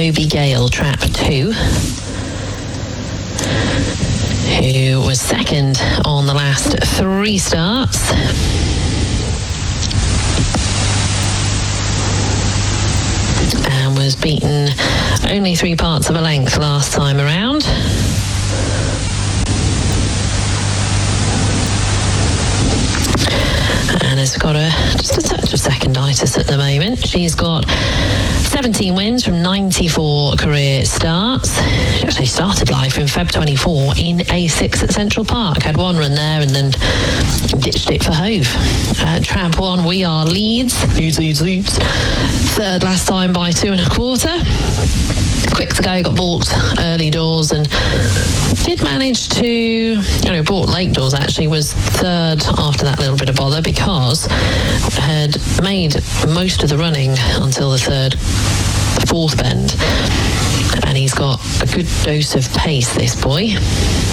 Moby Gale, trap 2, who was second on the last 3 starts. And was beaten only 3 parts of a length last time around. And has got just a touch of seconditis at the moment. She's got 17 wins from 94 career starts. She actually started life in Feb 24 in A6 at Central Park. Had 1 run there and then ditched it for Hove. Trap 1, We Are Leeds. Leeds. Third last time by 2 1/4. Quick to go, got balked early doors and did manage to, bought late doors actually, was third after that little bit of bother because had made most of the running until the 4th bend. And he's got a good dose of pace, this boy.